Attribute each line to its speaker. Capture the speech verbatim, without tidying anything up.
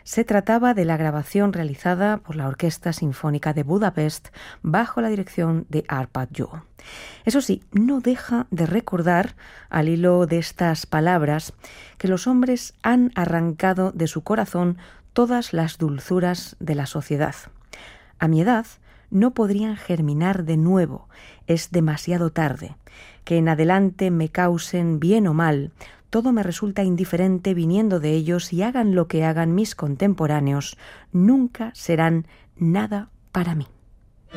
Speaker 1: Se trataba de la grabación realizada por la Orquesta Sinfónica de Budapest bajo la dirección de Árpád Jó. Eso sí, no deja de recordar, al hilo de estas palabras, que los hombres han arrancado de su corazón todas las dulzuras de la sociedad. A mi edad no podrían germinar de nuevo, es demasiado tarde. Que en adelante me causen bien o mal, todo me resulta indiferente viniendo de ellos y hagan lo que hagan mis contemporáneos, nunca serán nada para mí.